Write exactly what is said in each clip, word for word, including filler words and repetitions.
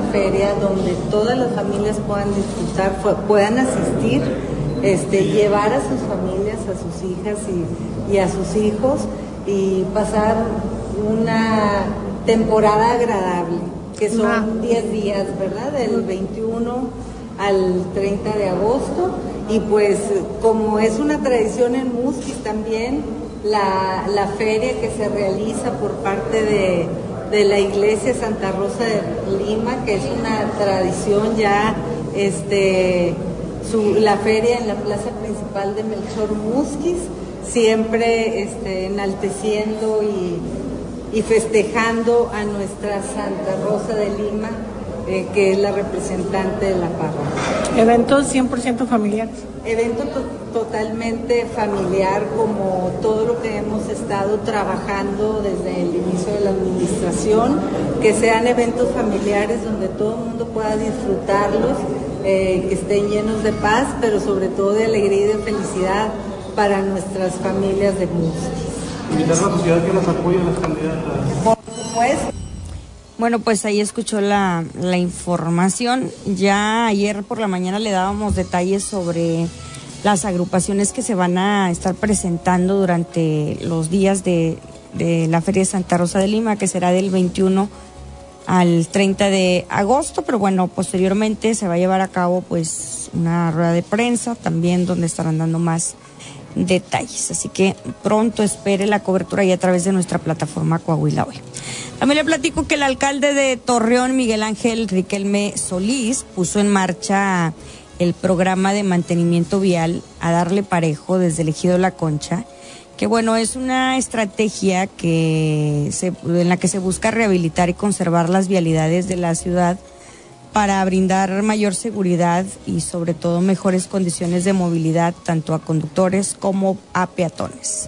feria donde todas las familias puedan disfrutar, puedan asistir, este, llevar a sus familias, a sus hijas y, y a sus hijos y pasar una temporada agradable, que son diez días, ¿verdad? Del veintiuno al treinta de agosto, y pues como es una tradición en Musquis también, la, la feria que se realiza por parte de, de la Iglesia Santa Rosa de Lima, que es una tradición ya, este, su, la feria en la plaza principal de Melchor Musquis, siempre este, enalteciendo y, y festejando a nuestra Santa Rosa de Lima, eh, que es la representante de la parroquia. ¿Eventos cien por ciento familiares? Evento to- totalmente familiar, como todo lo que hemos estado trabajando desde el inicio de la administración, que sean eventos familiares donde todo el mundo pueda disfrutarlos, eh, que estén llenos de paz, pero sobre todo de alegría y de felicidad para nuestras familias de Musquis. Invitar a la sociedad que las apoye a las candidatas. Por supuesto. Bueno, pues ahí escuchó la, la información. Ya ayer por la mañana le dábamos detalles sobre las agrupaciones que se van a estar presentando durante los días de, de la Feria de Santa Rosa de Lima, que será del veintiuno al treinta de agosto, pero bueno, posteriormente se va a llevar a cabo pues una rueda de prensa también donde estarán dando más detalles, así que pronto espere la cobertura y a través de nuestra plataforma Coahuila Hoy. También le platico que el alcalde de Torreón, Miguel Ángel Riquelme Solís, puso en marcha el programa de mantenimiento vial A Darle Parejo desde el Ejido La Concha, que bueno, es una estrategia que se, en la que se busca rehabilitar y conservar las vialidades de la ciudad para brindar mayor seguridad y sobre todo mejores condiciones de movilidad tanto a conductores como a peatones.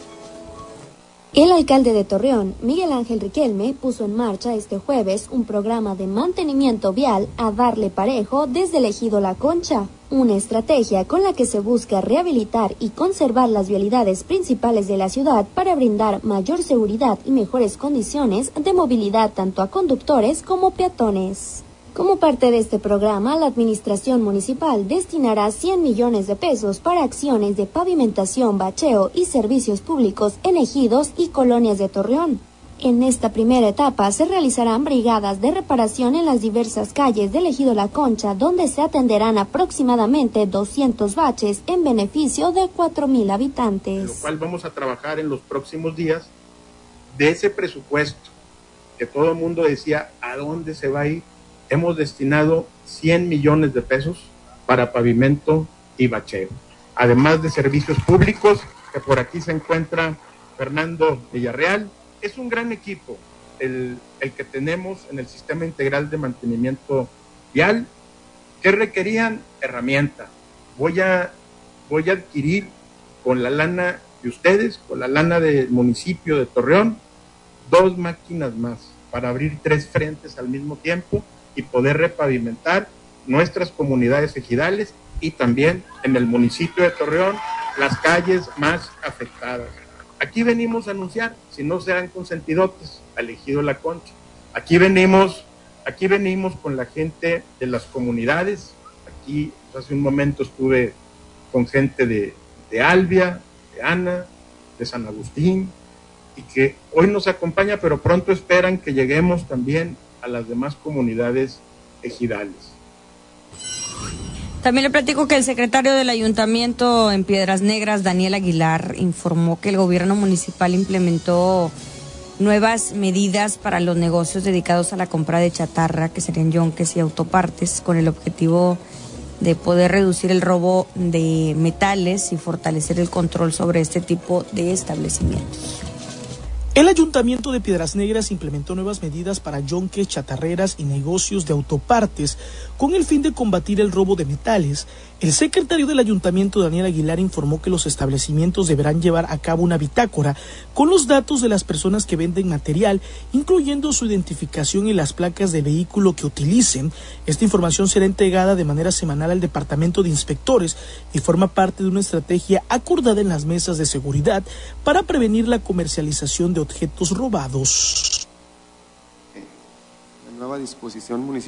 El alcalde de Torreón, Miguel Ángel Riquelme, puso en marcha este jueves un programa de mantenimiento vial A Darle Parejo desde el Ejido La Concha, una estrategia con la que se busca rehabilitar y conservar las vialidades principales de la ciudad para brindar mayor seguridad y mejores condiciones de movilidad tanto a conductores como peatones. Como parte de este programa, la administración municipal destinará cien millones de pesos para acciones de pavimentación, bacheo y servicios públicos en ejidos y colonias de Torreón. En esta primera etapa se realizarán brigadas de reparación en las diversas calles del Ejido La Concha, donde se atenderán aproximadamente doscientos baches en beneficio de cuatro mil habitantes. Lo cual vamos a trabajar en los próximos días de ese presupuesto que todo el mundo decía, ¿a dónde se va a ir? Hemos destinado cien millones de pesos para pavimento y bacheo, además de servicios públicos, que por aquí se encuentra Fernando Villarreal. Es un gran equipo el, el que tenemos en el Sistema Integral de Mantenimiento Vial, que requerían herramienta. Voy a, voy a adquirir con la lana de ustedes, con la lana del municipio de Torreón, dos máquinas más para abrir tres frentes al mismo tiempo y poder repavimentar nuestras comunidades ejidales y también en el municipio de Torreón las calles más afectadas. Aquí venimos a anunciar, si no serán consentidotes, al Ejido La Concha. Aquí venimos, aquí venimos con la gente de las comunidades. Aquí hace un momento estuve con gente de, de Albia, de Ana, de San Agustín, y que hoy nos acompaña, pero pronto esperan que lleguemos también a las demás comunidades ejidales. También le platico que el secretario del Ayuntamiento en Piedras Negras, Daniel Aguilar, informó que el gobierno municipal implementó nuevas medidas para los negocios dedicados a la compra de chatarra, que serían yonques y autopartes, con el objetivo de poder reducir el robo de metales y fortalecer el control sobre este tipo de establecimientos. El Ayuntamiento de Piedras Negras implementó nuevas medidas para yonques, chatarreras y negocios de autopartes con el fin de combatir el robo de metales. El secretario del Ayuntamiento, Daniel Aguilar, informó que los establecimientos deberán llevar a cabo una bitácora con los datos de las personas que venden material, incluyendo su identificación y las placas de vehículo que utilicen. Esta información será entregada de manera semanal al Departamento de Inspectores y forma parte de una estrategia acordada en las mesas de seguridad para prevenir la comercialización de objetos robados. La nueva disposición municipal